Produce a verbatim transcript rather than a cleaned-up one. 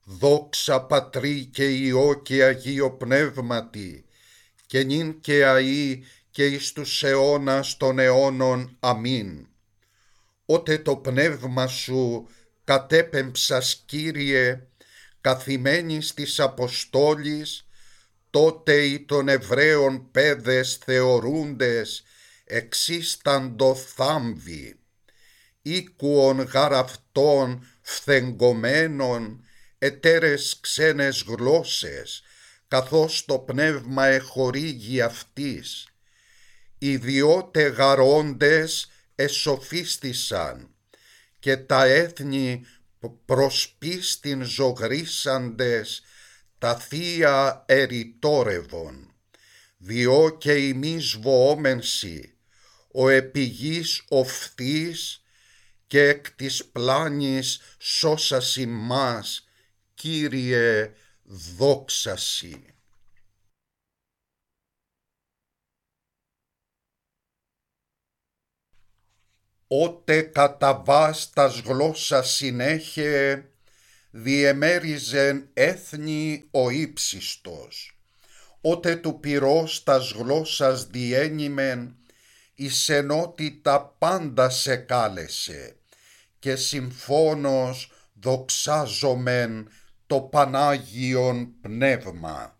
Δόξα Πατρί και Υιό και Αγίο Πνεύματι, και νυν και αεί και εις τους αιώνας των αιώνων. Αμήν. Ότε το πνεύμα σου κατέπεμψας, Κύριε, καθημένης της Αποστόλης, τότε οι των Εβραίων παιδες θεωρούντες εξίσταντο θάμβοι, οίκουον γαρ αυτών φθεγκωμένων ετέρες ξένες γλώσσες, καθώς το πνεύμα εχορήγει αυτής. Οι διότε γαρόντες εσοφίστησαν, και τα έθνη προς πίστην ζωγρίσαντες τα θεία ερητόρευον. Διό και ημείς βοόμενσι, ο επιγής οφθής, και εκ της πλάνης σώσας ημάς, Κύριε, δόξασι. Ότε κατά βάστας γλώσσας συνέχε, διεμέριζεν έθνη ο ύψιστος. Ότε του πυρός τας γλώσσας διένυμεν, εις ενότητα πάντα σε κάλεσε, και συμφώνος δοξάζομεν το Πανάγιον Πνεύμα.